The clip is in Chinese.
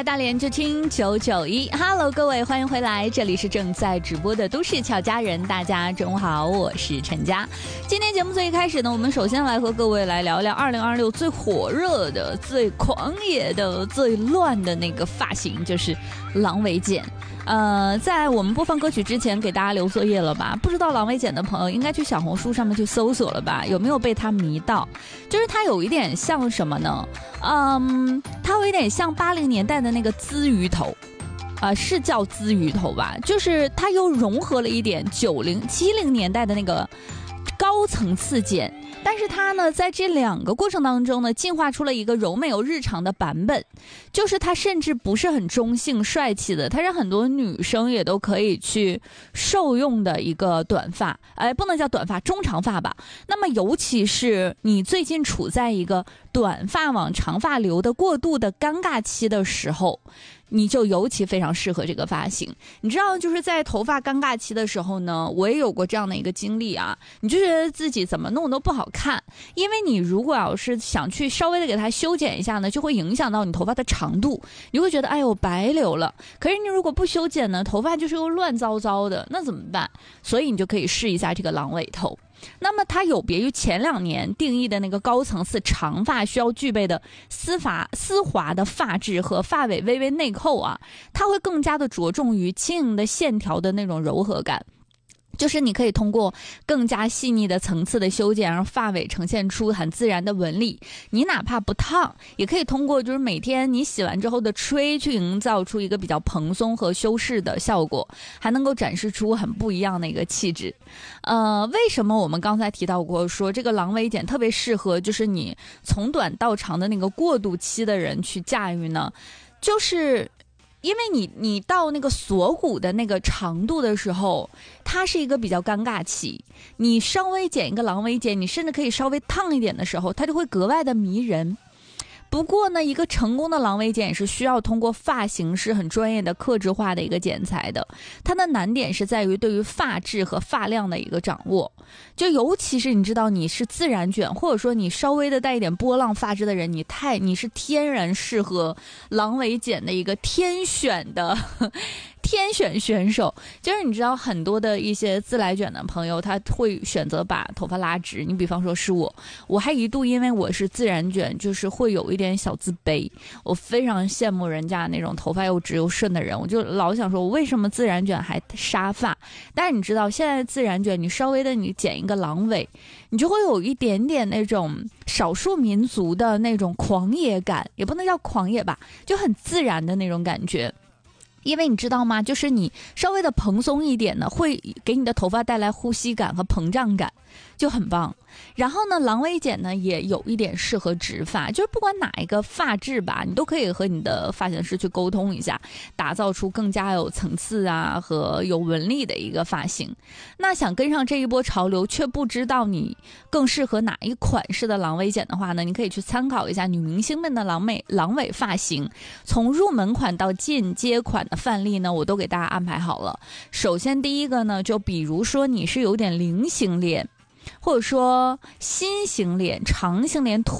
来大连就听991 Hello 各位欢迎回来，这里是正在直播的都市俏佳人，大家中午好，我是陈佳。今天节目最一开始呢，我们首先来和各位来聊聊2026最火热的最狂野的最乱的那个发型，就是狼尾剪。在我们播放歌曲之前给大家留作业了吧，不知道狼尾剪的朋友应该去小红书上面去搜索了吧，有没有被它迷到？就是它有一点像什么呢？它有一点像80年代的那个鲻鱼头，是叫鲻鱼头吧？就是它又融合了一点90、70年代的那个高层次剪，但是它呢，在这两个过程当中呢，进化出了一个柔美又日常的版本，就是它甚至不是很中性帅气的，它是很多女生也都可以去受用的一个短发，不能叫短发，中长发吧。那么尤其是你最近处在一个短发往长发流的过渡的尴尬期的时候，你就尤其非常适合这个发型。你知道，就是在头发尴尬期的时候呢，我也有过这样的一个经历啊，你就觉得自己怎么弄都不好看，因为你如果要是想去稍微的给它修剪一下呢，就会影响到你头发的长度，你会觉得哎呦白留了。可是你如果不修剪呢，头发就是又乱糟糟的，那怎么办？所以你就可以试一下这个狼尾头。那么它有别于前2年定义的那个高层次长发需要具备的丝滑的发质和发尾微微内扣啊，它会更加的着重于轻盈的线条的那种柔和感。就是你可以通过更加细腻的层次的修剪，让发尾呈现出很自然的纹理。你哪怕不烫，也可以通过就是每天你洗完之后的吹，去营造出一个比较蓬松和修饰的效果，还能够展示出很不一样的一个气质。为什么我们刚才提到过说这个狼尾剪特别适合就是你从短到长的那个过渡期的人去驾驭呢？就是因为你到那个锁骨的那个长度的时候，它是一个比较尴尬期。你稍微剪一个狼尾剪，你甚至可以稍微烫一点的时候，它就会格外的迷人。不过呢，一个成功的狼尾剪是需要通过发型师很专业的客制化的一个剪裁的，它的难点是在于对于发质和发量的一个掌握。就尤其是你知道你是自然卷，或者说你稍微的带一点波浪发质的人，你是天然适合狼尾剪的一个天选选手。就是你知道很多的一些自来卷的朋友，他会选择把头发拉直。你比方说是我还一度因为我是自然卷，就是会有一点小自卑。我非常羡慕人家那种头发又直又顺的人，我就老想说我为什么自然卷还沙发。但是你知道现在自然卷，你稍微的你剪一个狼尾，你就会有一点点那种少数民族的那种狂野感，也不能叫狂野吧，就很自然的那种感觉。因为你知道吗，就是你稍微的蓬松一点呢，会给你的头发带来呼吸感和膨胀感，就很棒。然后呢，狼尾剪呢也有一点适合直发，就是不管哪一个发质吧，你都可以和你的发型师去沟通一下，打造出更加有层次啊和有纹理的一个发型。那想跟上这一波潮流，却不知道你更适合哪一款式的狼尾剪的话呢，你可以去参考一下女明星们的狼尾发型，从入门款到进阶款的范例呢，我都给大家安排好了。首先第一个呢，就比如说你是有点菱形脸，或者说心形脸、长形脸、